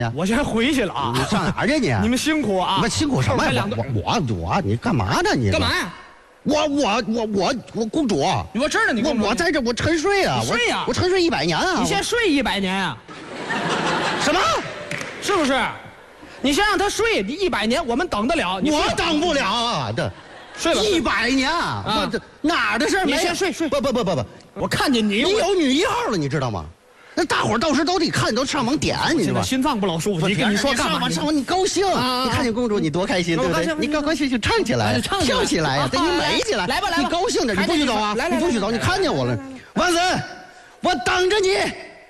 我先回去了啊！ 你上哪儿去你？ 你们辛苦啊！ 不辛苦什么呀？我，你干嘛呢？你干嘛呀？ 我公主， 我知道你公主， 我在这我沉睡啊！ 睡呀！ 我沉睡100年啊！ 你先睡100年啊？ 什么？ 是不是？你先让他睡，你100年我们等得了。 我等不了啊！这睡吧 ，100年啊！这哪儿的事儿？ 你先睡。 不， 我看见你有女1号了，你知道吗？那大伙儿到时都得看，都上网点，你知道吗？ 心脏不老舒服，你跟你说干嘛？ 上网你高兴，你看见公主你多开心，对不对？你高兴就唱起来，跳起来呀，得你美起来， 来吧， 你高兴着，你不许走啊！你不许走，你看见我了，王子，我等着你。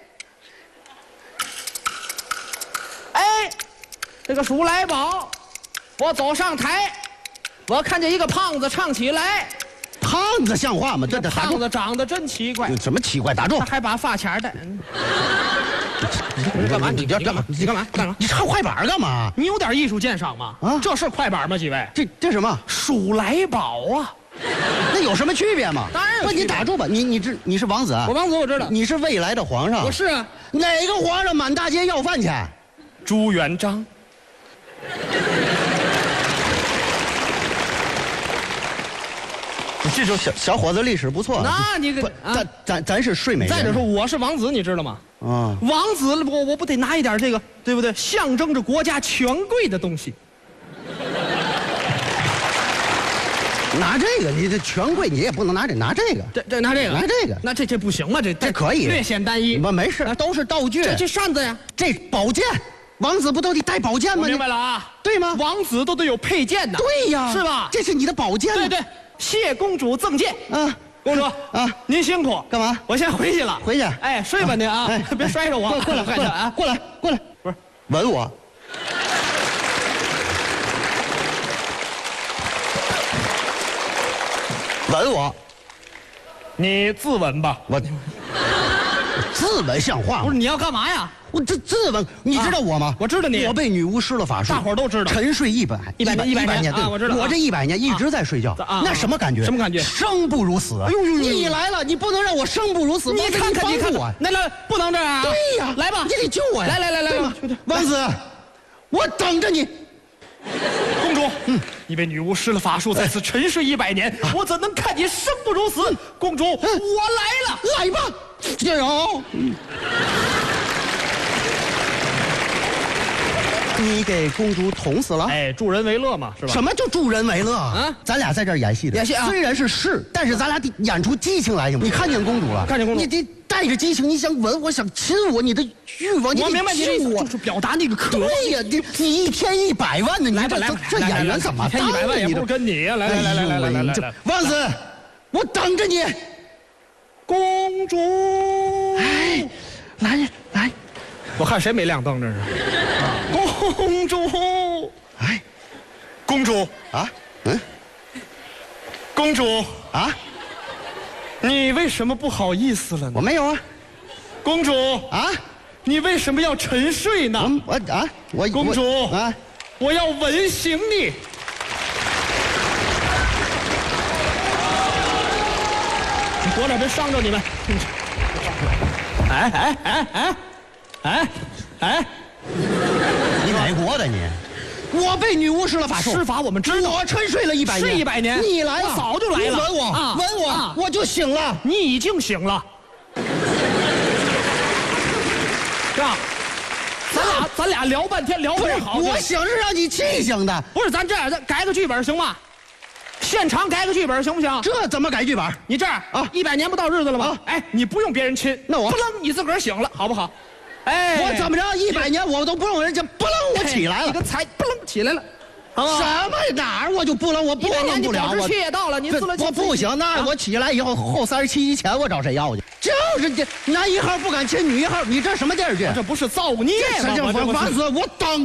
哎，这个鼠来宝，我走上台，我看见一个胖子唱起来。 胖子像话吗？这胖子长得真奇怪。 什么奇怪？打住！ 他还把发卡戴。 你干嘛？你干嘛？你干嘛？你唱快板干嘛？ 你有点艺术鉴赏吗？啊，这是快板吗？几位？ 这什么？ 鼠来宝啊！ 那有什么区别吗？ 当然有。 不，你打住吧！你是王子啊？ 我王子我知道。 你是未来的皇上。 我是啊。 哪个皇上满大街要饭去？ 朱元璋。 这种小伙子历史不错。 那你个咱是睡美人。 再者说我是王子，你知道吗？ 啊， 王子我不得拿一点这个，对不对？象征着国家权贵的东西。 拿这个，你这权贵你也不能拿这个。 拿这个，拿这个，那这不行吗？这可以， 略显单一。 没事， 都是道具。这扇子呀， 这宝剑，王子不都得带宝剑吗？ 明白了啊？ 对吗？ 王子都得有佩剑的。 对呀， 是吧？ 这是你的宝剑。 对。谢公主赠剑。公主啊，您辛苦。 干嘛？ 我先回去了。 回去。 哎，睡吧您啊，别摔着我。 过来啊，过来。不是，吻我。吻我。 你自刎吧。 我自刎像话吗？ 不是，你要干嘛呀？ 我这自刎，你知道我吗？ 我知道你。 我被女巫施了法术， 大伙都知道。 沉睡100年，对， 我知道。 我这100年一直在睡觉，那什么感觉？ 什么感觉？ 生不如死。哎呦，你来了，你不能让我生不如死。 你看我，来，不能这样啊！ 对呀， 来吧， 你得救我呀！ 来， 王子，我等着你。 公主，你被女巫施了法术，在此沉睡100年，我怎能看你生不如死？公主，我来了， 来吧，加油！你给公主捅死了？ 哎，助人为乐嘛，是吧？ 什么叫助人为乐啊？咱俩在这儿演戏的， 演戏啊！ 虽然是，但是咱俩得演出激情来，行吗？你看见公主了？ 看见公主， 你得带着激情，你想吻我，想亲我，你的欲望， 我明白你的意思，就是表达那个渴望。 对呀，你1天100万呢？你这演员怎么 1天100万也不跟你呀？来， 王子，我等着你， 公主。 哎，来， 我看谁没亮灯这是。公主， 哎， 公主啊， 公主啊， 你为什么不好意思了呢？ 我没有啊， 公主啊， 你为什么要沉睡呢？ 公主啊， 我要吻醒你。你躲点，别伤着你们。哎。 你哪国的你？我被女巫施了法术， 施法我们知道。 我沉睡了100年， 睡100年。 你来了， 我早就来了。 吻我，我就醒了。 你已经醒了，是吧？咱俩聊半天，聊不好。 我醒是让你气醒的。 不是，咱这样，咱改个剧本行吗？现场改个剧本行不行？ 这怎么改剧本？ 你这样啊，100年不到日子了吗？哎，你不用别人亲， 那我不楞你自个儿醒了，好不好？哎， 我怎么着100年我都不用人家不楞我起来了， 你个才不楞起来了， 什么哪儿我就不楞，我不楞不了。 保质期也到了，你我不行，那我起来以后后37以前我找谁要去？就是这男1号不敢亲女1号，你这什么电视剧？ 这不是造孽吗？ 王子，我等。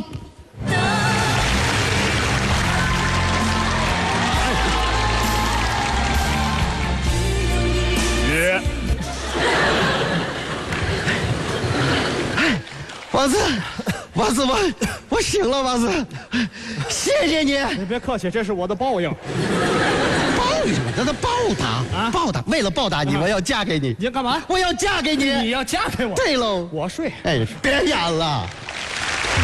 王子，我醒了，王子，谢谢你。 你别客气，这是我的报应。 报应什么？这是报答啊！报答，为了报答你，我要嫁给你。 你要干嘛？ 我要嫁给你。 你要嫁给我？ 对喽， 我睡。 哎，别演了。